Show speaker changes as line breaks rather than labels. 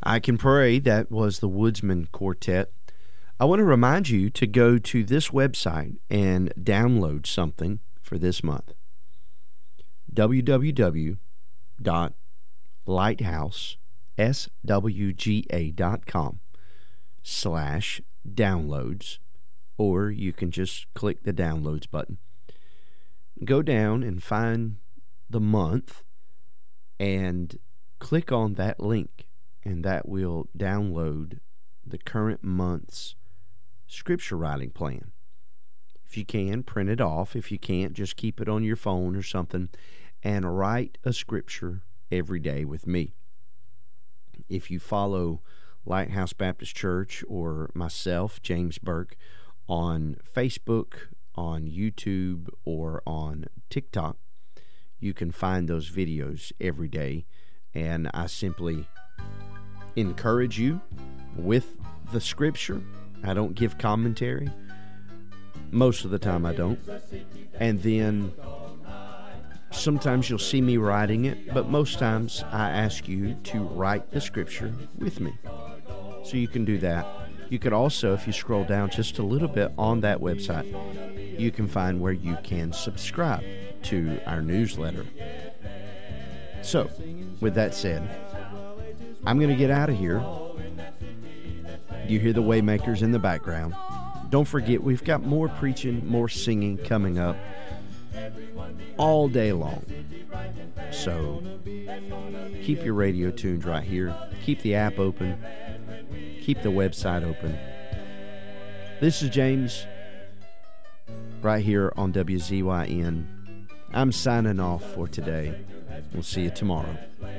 I Can Pray, that was the Woodsman Quartet. I want to remind you to go to this website and download something for this month. www.lighthouseswga.com/downloads, or you can just click the downloads button. Go down and find the month and click on that link, and that will download the current month's scripture writing plan. If you can, print it off. If you can't, just keep it on your phone or something and write a scripture every day with me. If you follow Lighthouse Baptist Church or myself, James Burke, on Facebook, on YouTube, or on TikTok, you can find those videos every day. And I simply encourage you with the scripture. I don't give commentary. Most of the time I don't. And then sometimes you'll see me writing it, but most times I ask you to write the scripture with me. So you can do that. You could also, if you scroll down just a little bit on that website, you can find where you can subscribe to our newsletter. So, with that said, I'm going to get out of here. You hear the Waymakers in the background. Don't forget, we've got more preaching, more singing coming up all day long. So, keep your radio tuned right here. Keep the app open. Keep the website open. This is James, right here on WZYN. I'm signing off for today. We'll see you tomorrow.